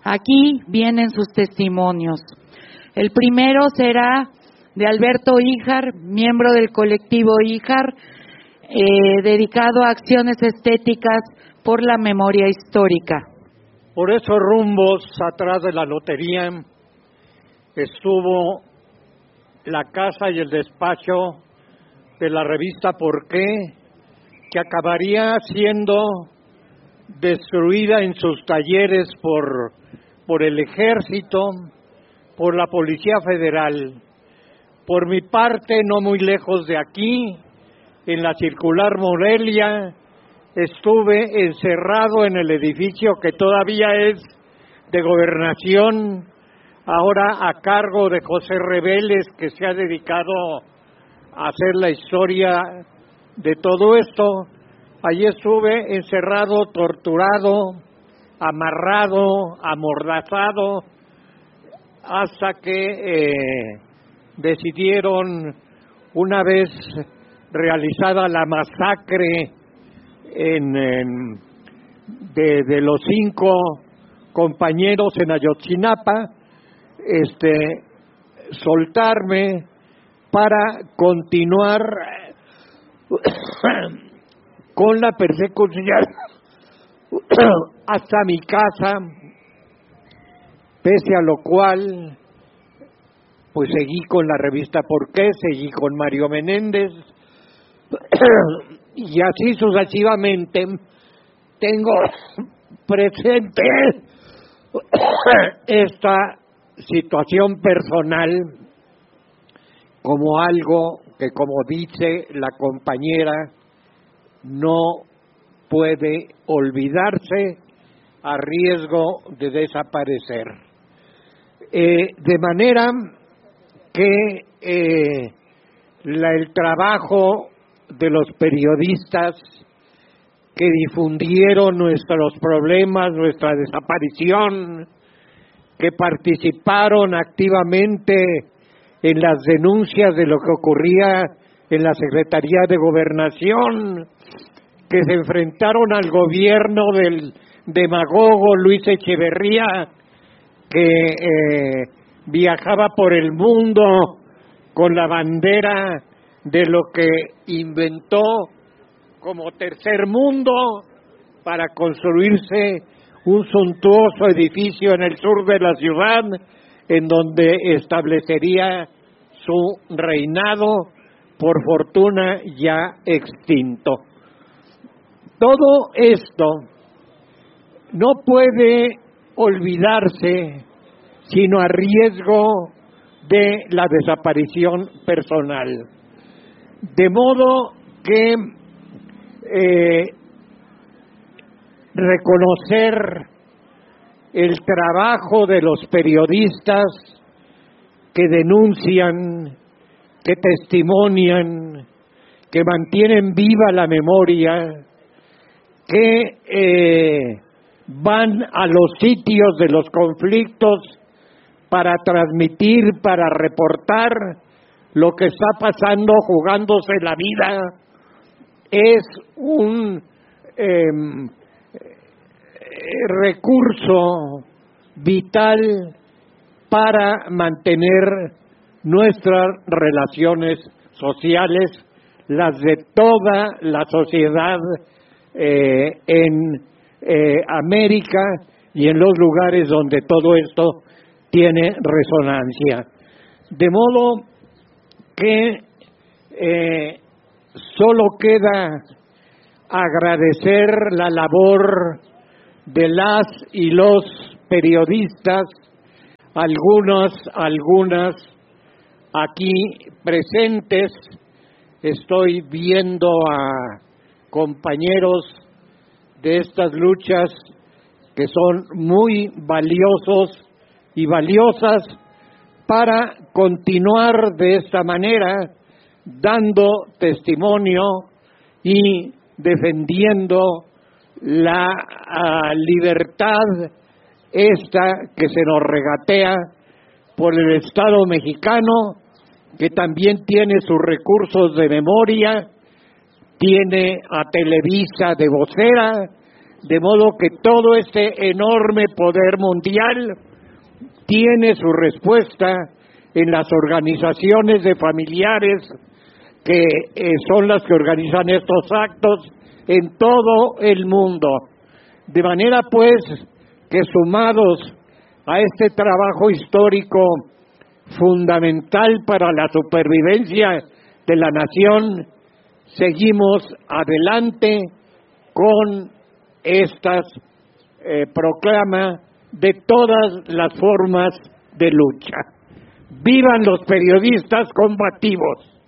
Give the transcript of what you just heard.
Aquí vienen sus testimonios. El primero será de Alberto Híjar, miembro del colectivo Híjar, dedicado a acciones estéticas por la memoria histórica. Por esos rumbos atrás de la lotería estuvo la casa y el despacho de la revista ¿Por qué?, que acabaría siendo destruida en sus talleres por el ejército, por la Policía Federal. Por mi parte, no muy lejos de aquí, en la Circular Morelia, estuve encerrado en el edificio que todavía es de Gobernación, ahora a cargo de José Reveles, que se ha dedicado a hacer la historia de todo esto. Allí estuve encerrado, torturado, amarrado, amordazado, hasta que decidieron, una vez realizada la masacre de los 5 compañeros en Ayotzinapa, soltarme para continuar con la persecución hasta mi casa, pese a lo cual pues seguí con la revista ¿Por qué?, seguí con Mario Menéndez, y así sucesivamente. Tengo presente esta situación personal como algo que, como dice la compañera, no puede olvidarse a riesgo de desaparecer. De manera que el trabajo de los periodistas que difundieron nuestros problemas, nuestra desaparición, que participaron activamente en las denuncias de lo que ocurría en la Secretaría de Gobernación, que se enfrentaron al gobierno del demagogo Luis Echeverría, que viajaba por el mundo con la bandera de lo que inventó como tercer mundo para construirse un suntuoso edificio en el sur de la ciudad, en donde establecería su reinado, por fortuna ya extinto. Todo esto no puede olvidarse sino a riesgo de la desaparición personal. De modo que reconocer el trabajo de los periodistas que denuncian, que testimonian, que mantienen viva la memoria, que van a los sitios de los conflictos para transmitir, para reportar lo que está pasando, jugándose la vida, es un recurso vital para mantener nuestras relaciones sociales, las de toda la sociedad en América y en los lugares donde todo esto tiene resonancia. De modo que solo queda agradecer la labor de las y los periodistas, algunas aquí presentes. Estoy viendo a compañeros de estas luchas que son muy valiosos y valiosas para continuar de esta manera, dando testimonio y defendiendo la libertad esta que se nos regatea por el Estado mexicano, que también tiene sus recursos de memoria, tiene a Televisa de vocera, De modo que todo este enorme poder mundial tiene su respuesta en las organizaciones de familiares que son las que organizan estos actos en todo el mundo. De manera pues que sumados a este trabajo histórico fundamental para la supervivencia de la nación, seguimos adelante con estas proclama de todas las formas de lucha. ¡Vivan los periodistas combativos!